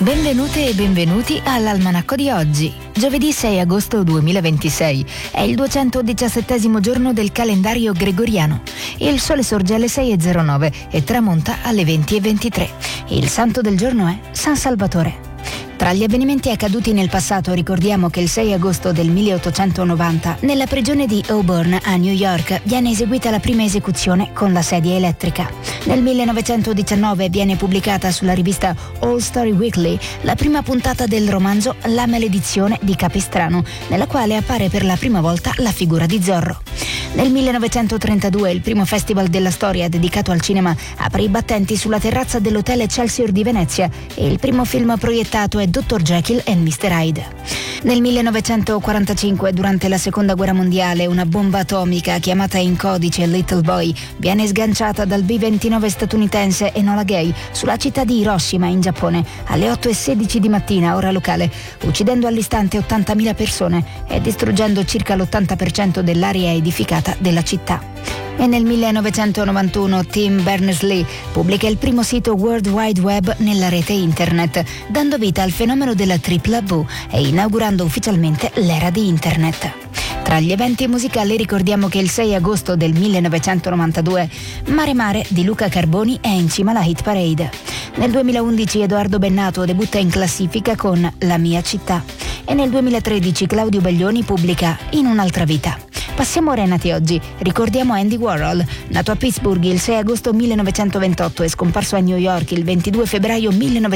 Benvenute e benvenuti all'Almanacco di oggi. Giovedì 6 agosto 2026 è il 217° giorno del calendario gregoriano. Il sole sorge alle 6:09 e tramonta alle 20:23. Il santo del giorno è San Salvatore. Tra gli avvenimenti accaduti nel passato ricordiamo che il 6 agosto del 1890 nella prigione di Auburn a New York viene eseguita la prima esecuzione con la sedia elettrica. Nel 1919 viene pubblicata sulla rivista All Story Weekly la prima puntata del romanzo La maledizione di Capistrano, nella quale appare per la prima volta la figura di Zorro. Nel 1932 il primo festival della storia dedicato al cinema apre i battenti sulla terrazza dell'hotel Excelsior di Venezia e il primo film proiettato è Dr. Jekyll and Mr. Hyde. Nel 1945, durante la Seconda Guerra Mondiale, una bomba atomica chiamata in codice Little Boy viene sganciata dal B-29 statunitense Enola Gay sulla città di Hiroshima in Giappone alle 8:16 di mattina, ora locale, uccidendo all'istante 80.000 persone e distruggendo circa l'80% dell'area edificata della città. E nel 1991 Tim Berners-Lee pubblica il primo sito World Wide Web nella rete internet, dando vita al fenomeno della tripla V e inaugurando ufficialmente l'era di internet. Tra gli eventi musicali ricordiamo che il 6 agosto del 1992 Mare Mare di Luca Carboni è in cima alla hit parade. Nel 2011 Edoardo Bennato debutta in classifica con La mia città e nel 2013 Claudio Baglioni pubblica In un'altra vita. Passiamo ora ai nati oggi. Ricordiamo Andy Warhol, nato a Pittsburgh il 6 agosto 1928 e scomparso a New York il 22 febbraio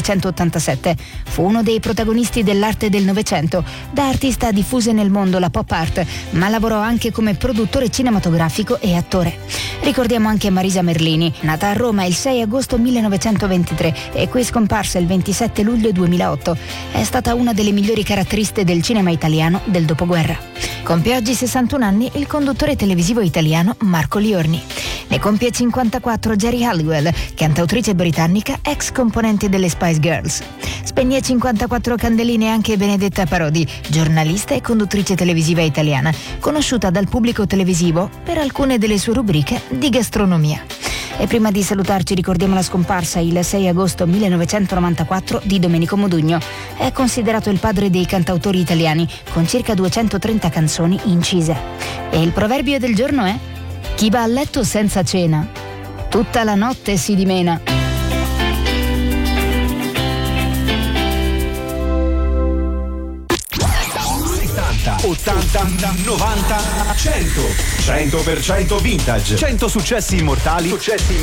1987. Fu uno dei protagonisti dell'arte del Novecento. Da artista diffuse nel mondo la pop art, ma lavorò anche come produttore cinematografico e attore. Ricordiamo anche Marisa Merlini, nata a Roma il 6 agosto 1923 e qui scomparsa il 27 luglio 2008. È stata una delle migliori caratteriste del cinema italiano del dopoguerra. Compie oggi 61 anni il conduttore televisivo italiano Marco Liorni. Ne compie 54 Geri Halliwell, cantautrice britannica, ex componente delle Spice Girls. Spegne 54 candeline anche Benedetta Parodi, giornalista e conduttrice televisiva italiana, conosciuta dal pubblico televisivo per alcune delle sue rubriche di gastronomia. E prima di salutarci ricordiamo la scomparsa il 6 agosto 1994 di Domenico Modugno. È considerato il padre dei cantautori italiani, con circa 230 canzoni incise. E il proverbio del giorno è: chi va a letto senza cena, tutta la notte si dimena. 80, 90, 100% vintage. 100 successi immortali